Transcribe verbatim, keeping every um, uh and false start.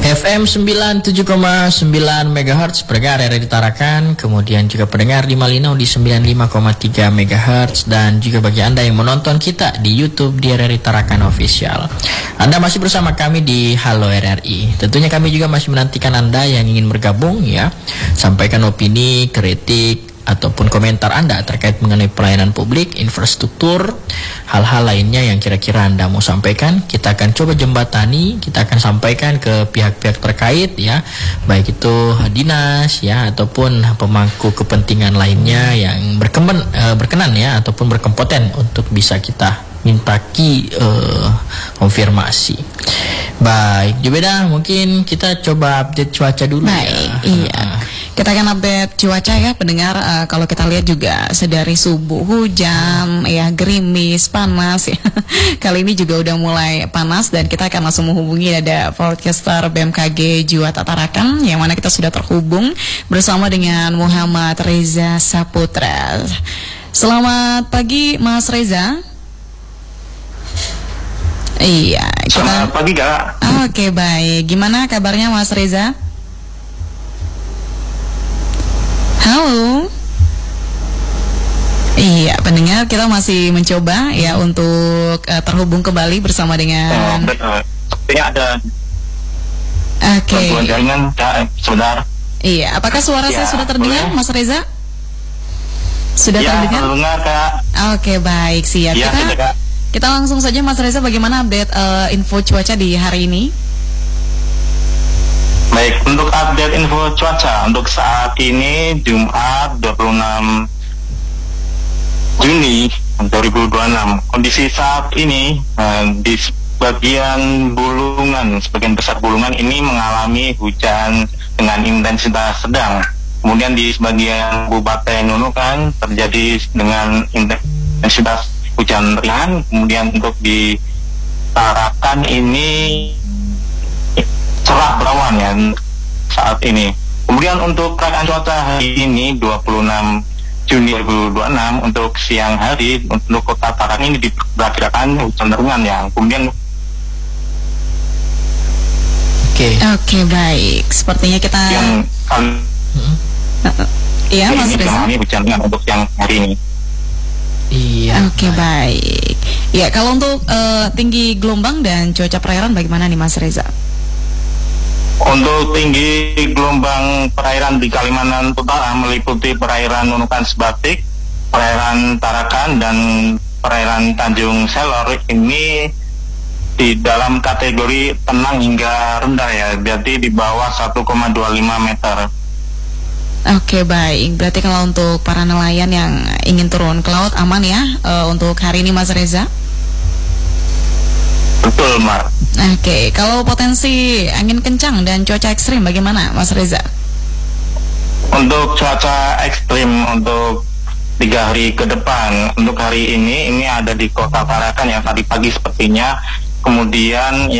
F M sembilan puluh tujuh koma sembilan megahertz pendengar R R I Tarakan, kemudian juga pendengar di Malino di sembilan puluh lima koma tiga megahertz, dan juga bagi Anda yang menonton kita di YouTube di R R I Tarakan Official. Anda masih bersama kami di Halo R R I. Tentunya kami juga masih menantikan Anda yang ingin bergabung ya. Sampaikan opini, kritik, ataupun komentar Anda terkait mengenai pelayanan publik, infrastruktur, hal-hal lainnya yang kira-kira Anda mau sampaikan. Kita akan coba jembatani, kita akan sampaikan ke pihak-pihak terkait ya, baik itu dinas ya ataupun pemangku kepentingan lainnya yang berkemen, uh, berkenan ya ataupun berkompeten untuk bisa kita mintaki uh, konfirmasi. Baik, Jubeda, mungkin kita coba update cuaca dulu. Baik, ya. iya. Kita akan update cuaca ya pendengar. Uh, kalau kita lihat juga sedari subuh hujan, ya gerimis, panas ya. Kali ini juga udah mulai panas dan kita akan langsung menghubungi ada forecaster B M K G Juwata Tarakan yang mana kita sudah terhubung bersama dengan Muhammad Reza Saputra. Selamat pagi Mas Reza. Iya, kita... Selamat pagi Kak. Oke, baik. Gimana kabarnya Mas Reza? Halo. Iya, pendengar, kita masih mencoba ya untuk uh, terhubung kembali bersama dengan. Oh, betul. Sepertinya ada. Oke. Okay. Jaringan, sebentar. Iya, apakah suara ya, saya sudah terdengar, boleh? Mas Reza? Sudah ya, terdengar? terdengar Kak. Oke, baik, siap. Ya, kita, sudah, Kak. kita langsung saja Mas Reza, bagaimana update uh, info cuaca di hari ini? Baik, untuk update info cuaca untuk saat ini Jumat dua puluh enam Juni dua ribu dua puluh enam. Kondisi saat ini eh, di sebagian Bulungan, sebagian besar Bulungan ini mengalami hujan dengan intensitas sedang. Kemudian di sebagian Kabupaten Nunukan terjadi dengan intensitas hujan ringan. Kemudian untuk di Tarakan ini cerah berawan ya saat ini. Kemudian untuk perkiraan cuaca hari ini dua puluh enam Juni dua ribu dua puluh enam untuk siang hari untuk kota Tarakan ini diperkirakan hujan ringan ya. Kemudian Oke. Okay. Oke, okay, baik. Sepertinya kita yang kali Iya, Mas Reza. Ini hujan ringan untuk siang hari ini. Iya. Oke, okay, baik. Ya, kalau untuk uh, tinggi gelombang dan cuaca perairan bagaimana nih Mas Reza? Untuk tinggi gelombang perairan di Kalimantan Utara meliputi perairan Nunukan Sebatik, perairan Tarakan, dan perairan Tanjung Selor ini di dalam kategori tenang hingga rendah ya, berarti di bawah satu koma dua lima meter. Oke, baik. Berarti kalau untuk para nelayan yang ingin turun ke laut aman ya uh, untuk hari ini Mas Reza? Betul, Mar. Oke, kalau potensi angin kencang dan cuaca ekstrim bagaimana Mas Reza? Untuk cuaca ekstrim untuk tiga hari ke depan, untuk hari ini ini ada di kota Tarakan yang tadi pagi sepertinya, kemudian